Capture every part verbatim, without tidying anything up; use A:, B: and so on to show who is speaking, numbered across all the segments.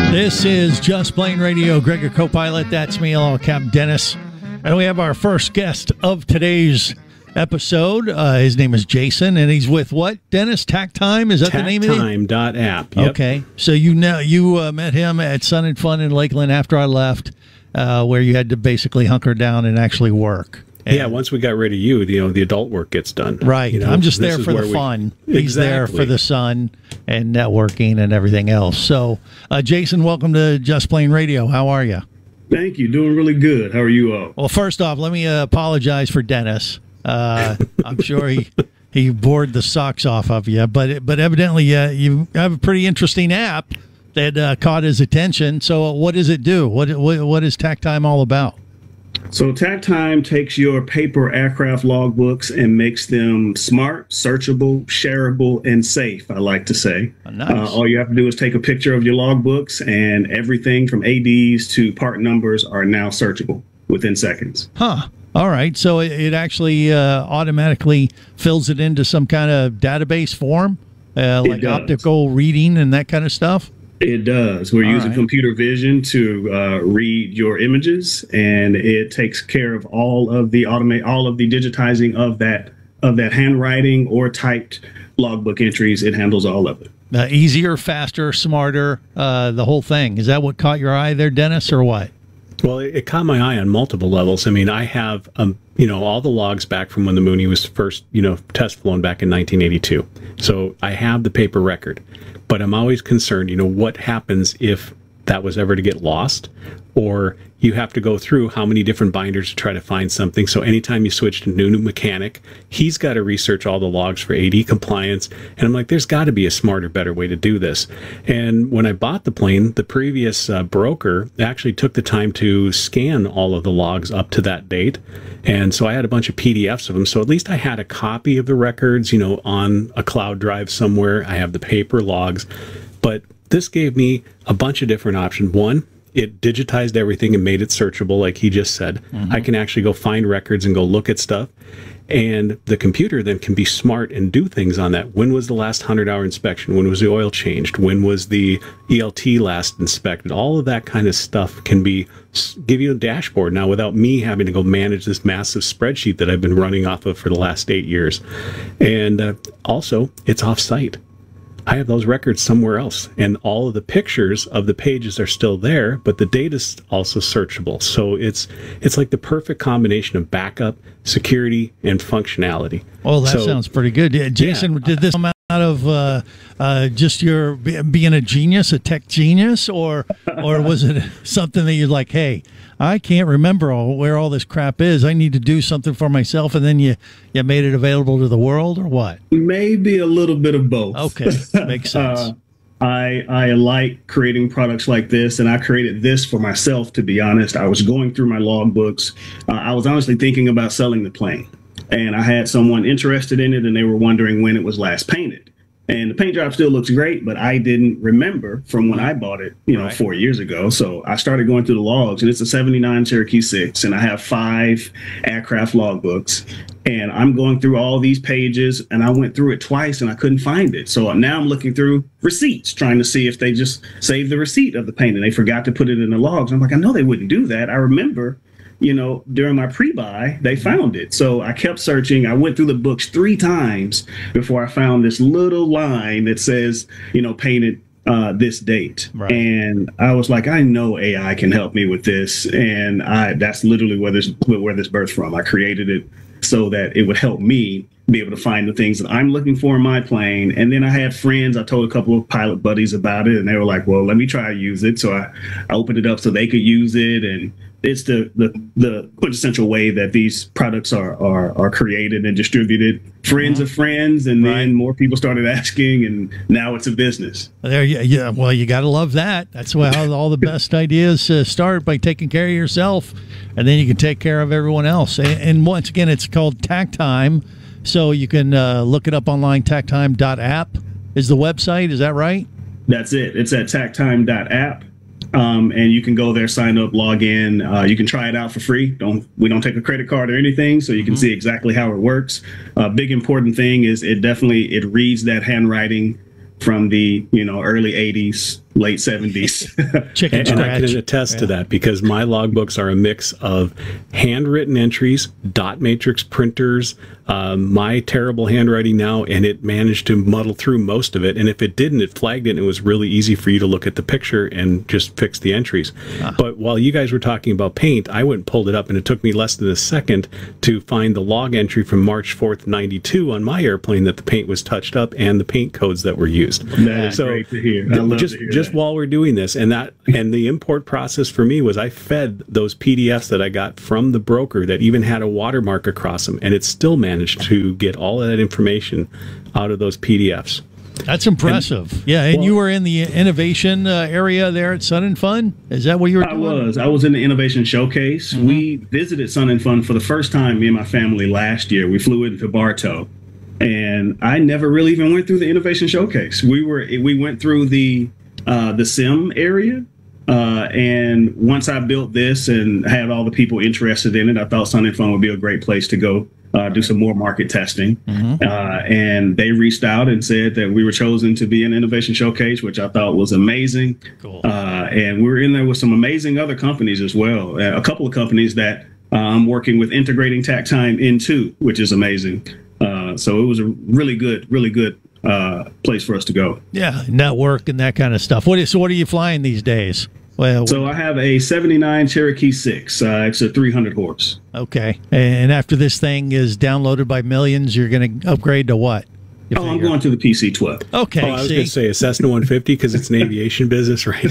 A: This is Just Plain Radio. Gregor co-pilot, that's me, along with Captain Dennis. And we have our first guest of today's episode. Uh, his name is Jason, and he's with what, Dennis? Tactime? Is that the name of it?
B: Tactime dot app. Yep.
A: Okay. So you know you uh, met him at Sun and Fun in Lakeland after I left, uh, where you had to basically hunker down and actually work. And
B: yeah, once we got rid of you, you know, the adult work gets done.
A: Right.
B: You know,
A: I'm just there for the
B: we,
A: fun. He's
B: exactly.
A: there for the sun and networking and everything else. So, uh, Jason, welcome to Just Plain Radio. How are you?
C: Thank you. Doing really good. How are you all?
A: Well, first off, let me uh, apologize for Dennis. Uh, I'm sure he he bored the socks off of you, but but evidently uh, you have a pretty interesting app that uh, caught his attention. So, what does it do? What what, what is Tactime all about?
C: So Tactime takes your paper aircraft logbooks and makes them smart, searchable, shareable, and safe, I like to say.
A: Oh, nice.
C: Uh, all you have to do is take a picture of your logbooks, and everything from A Ds to part numbers are now searchable within seconds.
A: Huh. All right. So it, it actually uh, automatically fills it into some kind of database form, uh, like optical reading and that kind of stuff?
C: It does. We're
A: All
C: using
A: right.
C: computer vision to uh, read your images, and it takes care of all of the automate, all of the digitizing of that of that handwriting or typed logbook entries. It handles all of it.
A: Uh, easier, faster, smarter, uh, the whole thing. Is that what caught your eye there, Dennis, or what?
B: Well, it, it caught my eye on multiple levels. I mean, I have, um, you know, all the logs back from when the Mooney was first, you know, test flown back in nineteen eighty-two. So I have the paper record, but I'm always concerned, you know, what happens if that was ever to get lost, or you have to go through how many different binders to try to find something. So anytime you switch to new, new mechanic, he's got to research all the logs for A D compliance. And I'm like, there's got to be a smarter, better way to do this. And when I bought the plane, the previous uh, broker actually took the time to scan all of the logs up to that date. And so I had a bunch of P D Fs of them. So at least I had a copy of the records, you know, on a cloud drive somewhere. I have the paper logs. But this gave me a bunch of different options. One, it digitized everything and made it searchable, like he just said. Mm-hmm. I can actually go find records and go look at stuff. And the computer then can be smart and do things on that. When was the last hundred-hour inspection? When was the oil changed? When was the E L T last inspected? All of that kind of stuff can be give you a dashboard now without me having to go manage this massive spreadsheet that I've been running off of for the last eight years. And uh, also, it's off-site. I have those records somewhere else, and all of the pictures of the pages are still there, but the data's also searchable. So it's it's like the perfect combination of backup, security, and functionality.
A: Oh, that
B: so,
A: sounds pretty good. Jason, yeah. Did this come out of uh, uh, just your being a genius, a tech genius, or or was it something that you're like, hey, I can't remember all, where all this crap is. I need to do something for myself, and then you, you made it available to the world, or what?
C: Maybe a little bit of both.
A: Okay, makes sense.
C: uh, I I like creating products like this, and I created this for myself, to be honest. I was going through my logbooks. Uh, I was honestly thinking about selling the plane, and I had someone interested in it, and they were wondering when it was last painted. And the paint job still looks great, but I didn't remember from when I bought it, you know, right. four years ago. So I started going through the logs, and it's a seventy-nine Cherokee six, and I have five aircraft logbooks. And I'm going through all these pages, and I went through it twice, and I couldn't find it. So now I'm looking through receipts, trying to see if they just saved the receipt of the paint, and they forgot to put it in the logs. I'm like, I know they wouldn't do that. I remember, you know, during my pre-buy, they found it. So I kept searching. I went through the books three times before I found this little line that says, you know, painted uh, this date. Right. And I was like, I know A I can help me with this. And I that's literally where this, where this birthed from. I created it so that it would help me be able to find the things that I'm looking for in my plane. And then I had friends, I told a couple of pilot buddies about it, and they were like, well, let me try to use it. So I, I opened it up so they could use it. And it's the, the, the quintessential way that these products are, are, are created and distributed. Friends of friends, and then right. more people started asking, and now it's a business.
A: There, yeah, yeah. Well, you got to love that. That's how all the best ideas uh, start, by taking care of yourself, and then you can take care of everyone else. And, and once again, it's called Tactime, so you can uh, look it up online. Tactime dot app is the website. Is that right?
C: That's it. It's at Tactime dot app. Um, and you can go there, sign up, log in. Uh, you can try it out for free. Don't we don't take a credit card or anything, so you can mm-hmm. see exactly how it works. A uh, big important thing is it definitely it reads that handwriting from the you know early eighties late seventies.
A: Chicken
B: And, and I
A: scratch.
B: can attest
A: Yeah.
B: to that because my logbooks are a mix of handwritten entries, dot matrix printers, um, my terrible handwriting now, and it managed to muddle through most of it. And if it didn't, it flagged it, and it was really easy for you to look at the picture and just fix the entries.
A: Ah.
B: But while you guys were talking about paint, I went and pulled it up, and it took me less than a second to find the log entry from March fourth, ninety-two on my airplane that the paint was touched up and the paint codes that were used.
C: That is great to hear. I love
B: just
C: to hear
B: just
C: that.
B: while we're doing this, and that and the import process for me was I fed those P D Fs that I got from the broker that even had a watermark across them, and it still managed to get all of that information out of those P D Fs.
A: That's impressive. And, yeah, and well, you were in the innovation uh, area there at Sun and Fun? Is that what you were
C: I
A: doing?
C: I was. I was in the Innovation Showcase. Mm-hmm. We visited Sun and Fun for the first time, me and my family, last year. We flew into Bartow. And I never really even went through the Innovation Showcase. We were we went through the uh, the sim area. Uh, and once I built this and had all the people interested in it, I thought Sun and Fun would be a great place to go uh, do some more market testing. Mm-hmm. Uh, and they reached out and said that we were chosen to be an Innovation Showcase, which I thought was amazing.
A: Cool.
C: Uh, and we were in there with some amazing other companies as well. Uh, a couple of companies that uh, I'm working with integrating TacTime into, which is amazing. Uh, so it was a really good, really good uh, place for us to go.
A: Yeah, network and that kind of stuff. What is, so what are you flying these days? Well,
C: so I have a seventy-nine Cherokee six. Uh, it's a three hundred horse.
A: Okay. And after this thing is downloaded by millions, you're going to upgrade to what?
C: You oh, figure? I'm going to the P C twelve.
A: Okay.
B: Oh, I was going to say a Cessna one fifty because it's an aviation business, right?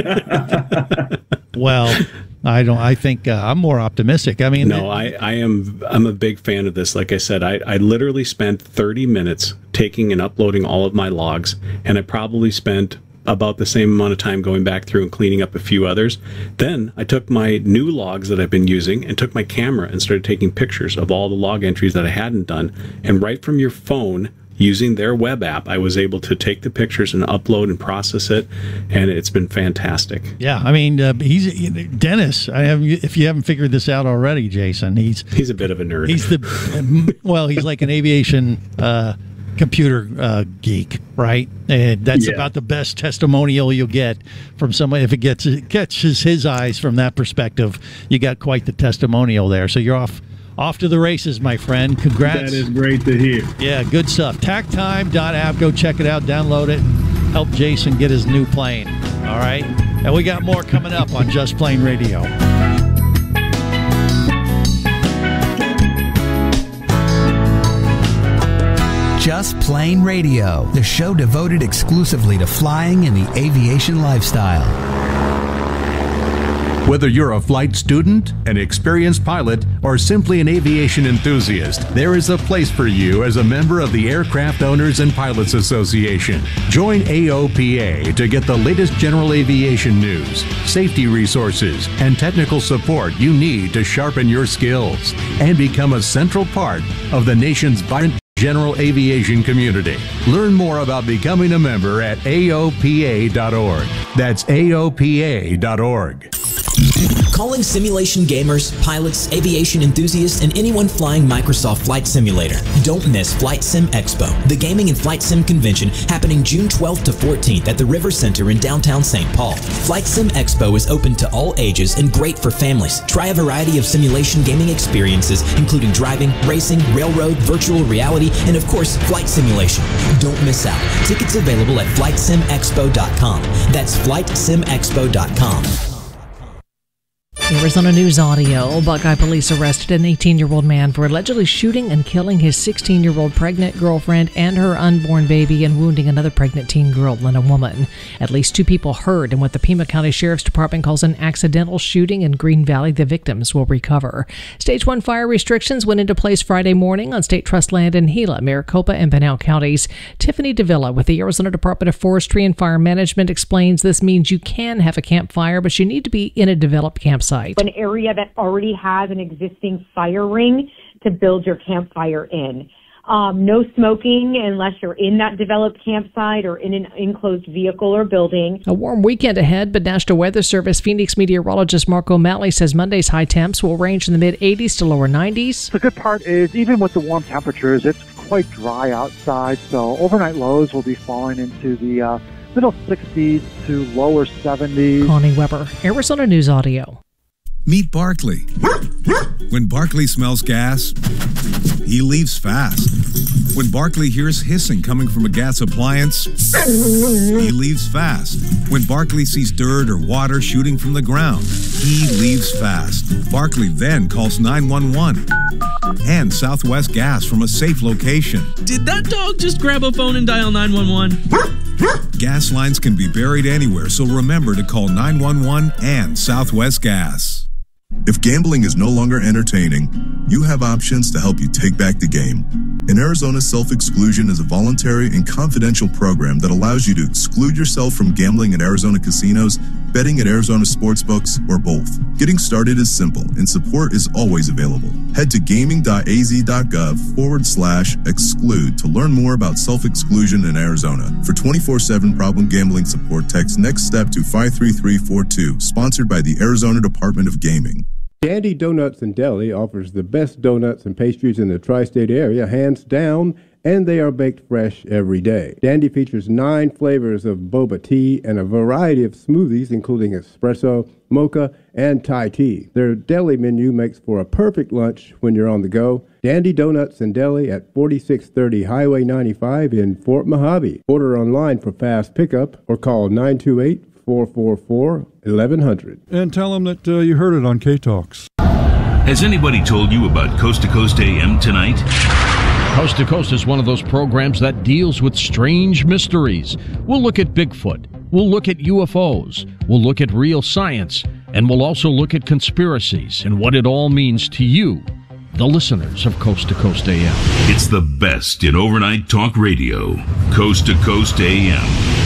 A: Well, I don't. I think uh, I'm more optimistic. I mean,
B: no, I, I am. I'm a big fan of this. Like I said, I, I literally spent thirty minutes taking and uploading all of my logs, and I probably spent about the same amount of time going back through and cleaning up a few others. Then I took my new logs that I've been using and took my camera and started taking pictures of all the log entries that I hadn't done. And right from your phone, using their web app, I was able to take the pictures and upload and process it, and it's been fantastic.
A: Yeah, I mean, uh, he's Dennis. I have, if you haven't figured this out already, Jason, he's
B: he's a bit of a nerd.
A: He's the well, he's like an aviation uh, computer uh, geek, right? And that's yeah. about the best testimonial you'll get from somebody. If it gets it catches his eyes from that perspective, you got quite the testimonial there. So you're off. Off to the races, my friend. Congrats.
C: That is great to hear.
A: Yeah, good stuff. tactime dot app. Go check it out. Download it. Help Jason get his new plane. All right? And we got more coming up on Just Plane Radio.
D: Just Plane Radio, the show devoted exclusively to flying and the aviation lifestyle.
E: Whether you're a flight student, an experienced pilot, or simply an aviation enthusiast, there is a place for you as a member of the Aircraft Owners and Pilots Association. Join A O P A to get the latest general aviation news, safety resources, and technical support you need to sharpen your skills and become a central part of the nation's vibrant general aviation community. Learn more about becoming a member at A O P A dot org. That's A O P A dot org.
F: Calling simulation gamers, pilots, aviation enthusiasts, and anyone flying Microsoft Flight Simulator. Don't miss Flight Sim Expo, the gaming and flight sim convention happening June twelfth to fourteenth at the River Center in downtown Saint Paul. Flight Sim Expo is open to all ages and great for families. Try a variety of simulation gaming experiences, including driving, racing, railroad, virtual reality, and of course, flight simulation. Don't miss out. Tickets available at flight sim expo dot com. That's flight sim expo dot com.
G: Arizona News Audio. Buckeye police arrested an eighteen-year-old man for allegedly shooting and killing his sixteen-year-old pregnant girlfriend and her unborn baby and wounding another pregnant teen girl and a woman. At least two people hurt in what the Pima County Sheriff's Department calls an accidental shooting in Green Valley. The victims will recover. Stage one fire restrictions went into place Friday morning on state trust land in Gila, Maricopa, and Pinal counties. Tiffany Davila with the Arizona Department of Forestry and Fire Management explains this means you can have a campfire, but you need to be in a developed campsite.
H: An area that already has an existing fire ring to build your campfire in. Um, no smoking unless you're in that developed campsite or in an enclosed vehicle or building.
G: A warm weekend ahead, but National Weather Service Phoenix meteorologist Mark O'Malley says Monday's high temps will range in the mid eighties to lower nineties.
I: The good part is even with the warm temperatures, it's quite dry outside, so overnight lows will be falling into the uh, middle sixties to lower seventies.
G: Connie Weber, Arizona News Audio.
J: Meet Barkley. When Barkley smells gas, he leaves fast. When Barkley hears hissing coming from a gas appliance, he leaves fast. When Barkley sees dirt or water shooting from the ground, he leaves fast. Barkley then calls nine one one and Southwest Gas from a safe location.
K: Did that dog just grab a phone and dial nine one one?
J: Gas lines can be buried anywhere, so remember to call nine one one and Southwest Gas.
L: If gambling is no longer entertaining, you have options to help you take back the game. In Arizona, self-exclusion is a voluntary and confidential program that allows you to exclude yourself from gambling at Arizona casinos, betting at Arizona sportsbooks, or both. Getting started is simple, and support is always available. Head to gaming.az.gov forward slash exclude to learn more about self-exclusion in Arizona. For twenty-four seven problem gambling support, text NEXT STEP to five three three four two, sponsored by the Arizona Department of Gaming.
M: Dandy Donuts and Deli offers the best donuts and pastries in the tri-state area, hands down, and they are baked fresh every day. Dandy features nine flavors of boba tea and a variety of smoothies, including espresso, mocha, and Thai tea. Their deli menu makes for a perfect lunch when you're on the go. Dandy Donuts and Deli at forty-six thirty Highway ninety-five in Fort Mojave. Order online for fast pickup or call nine two eight, four four four, eleven hundred.
N: And tell them that uh, you heard it on K-Talks.
O: Has anybody told you about Coast to Coast A M tonight?
P: Coast to Coast is one of those programs that deals with strange mysteries. We'll look at Bigfoot. We'll look at U F Os. We'll look at real science. And we'll also look at conspiracies and what it all means to you, the listeners of Coast to Coast A M.
O: It's the best in overnight talk radio. Coast to Coast A M.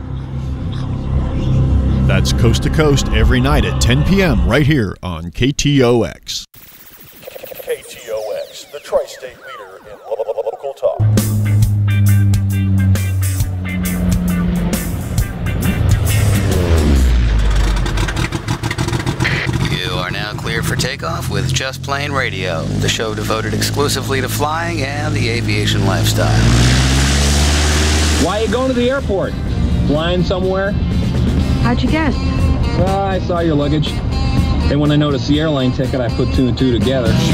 Q: That's Coast to Coast every night at ten p.m. right here on K T O X.
R: K T O X, the tri-state leader in local talk.
S: You are now cleared for takeoff with Just Plane Radio, the show devoted exclusively to flying and the aviation lifestyle.
T: Why are you going to the airport? Flying somewhere?
U: How'd you guess?
T: Well, I saw your luggage. And when I noticed the airline ticket, I put two and two together.